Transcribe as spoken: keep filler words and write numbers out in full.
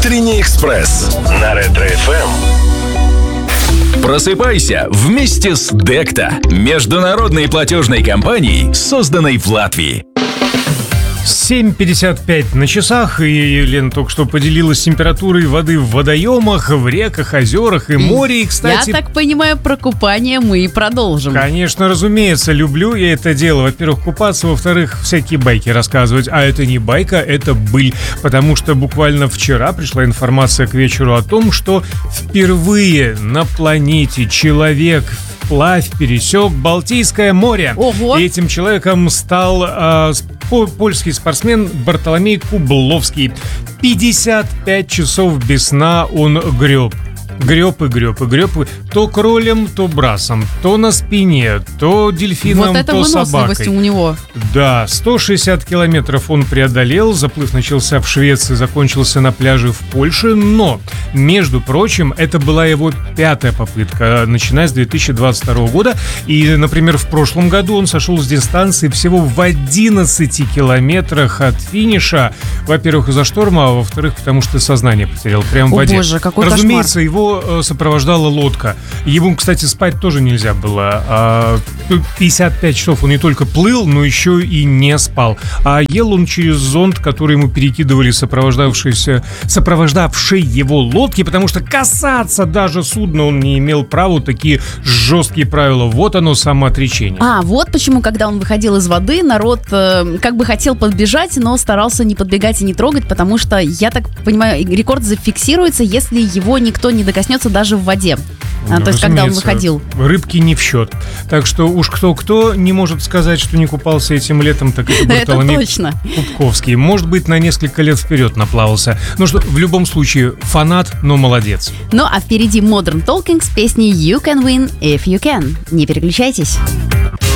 Утренний экспресс на Ретро-эф эм. Просыпайся вместе с Декта, международной платежной компанией, созданной в Латвии. семь пятьдесят пять на часах, и Лена только что поделилась температурой воды в водоемах, в реках, озерах и море. И, кстати, я так понимаю, про купание мы и продолжим. Конечно, разумеется, люблю я это дело. Во-первых, купаться, во-вторых, всякие байки рассказывать. А это не байка, это быль. Потому что буквально вчера пришла информация к вечеру о том, что впервые на планете человек вплавь пересек Балтийское море. Ого. И этим человеком стал э, польский спортсмен Бартоломей Кубловский. пятьдесят пять часов без сна он греб. Греб и греб и греб. То кролем, то брасом, то на спине, то дельфином, вот это то выносливость собакой. у него. Да, сто шестьдесят километров он преодолел. Заплыв начался в Швеции, закончился на пляже в Польше. Но, между прочим, это была его пятая попытка, начиная с две тысячи двадцать второго года. И, например, в прошлом году он сошел с дистанции всего в одиннадцати километрах от финиша. Во-первых, из-за шторма, а во-вторых, потому что сознание потерял прямо в О, воде. боже, какой Разумеется, кошмар. его сопровождала лодка. Ему, кстати, спать тоже нельзя было. пятьдесят пять часов он не только плыл, но еще и не спал. А ел он через зонд, который ему перекидывали сопровождавшиеся, сопровождавшие его лодки, потому что касаться даже судна он не имел права. Такие жесткие правила. Вот оно, самоотречение. А, вот почему, когда он выходил из воды, народ э, как бы хотел подбежать, но старался не подбегать и не трогать, потому что, я так понимаю, рекорд зафиксируется, если его никто не докоснется даже в воде. А, Ну, то есть, когда он разумеется, выходил. Рыбки не в счет. Так что уж кто-кто не может сказать, что не купался этим летом, так это Это Бартоломей точно. Кубковский. Может быть, на несколько лет вперед наплавался. Ну что, в любом случае, фанат, но молодец. Ну а впереди Modern Talking с песней You Can Win If You Can. Не переключайтесь.